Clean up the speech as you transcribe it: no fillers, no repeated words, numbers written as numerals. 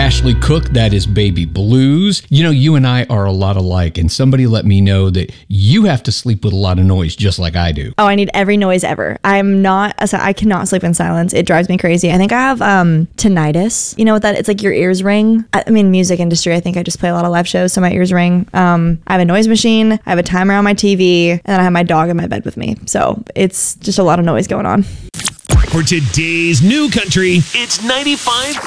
Ashley Cook. That is Baby Blues. You know, you and I are a lot alike, and somebody let me know that you have to sleep with a lot of noise just like I do. Oh, I need every noise ever. I cannot sleep in silence. It drives me crazy. I think I have tinnitus. You know what that? It's like your ears ring. I mean, music industry. I think I just play a lot of live shows, so my ears ring. I have a noise machine. I have a timer on my TV, and then I have my dog in my bed with me. So it's just a lot of noise going on. For today's new country, it's 95.